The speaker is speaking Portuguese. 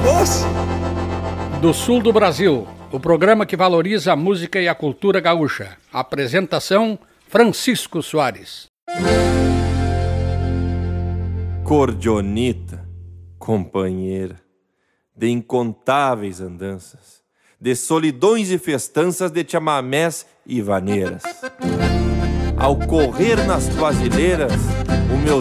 voz? Do sul do Brasil, o programa que valoriza a música e a cultura gaúcha. Apresentação, Francisco Soares. Cordionita, companheira, de incontáveis andanças, de solidões e festanças, de chamamés e vaneiras. Ao correr nas tuas ilheiras, o meu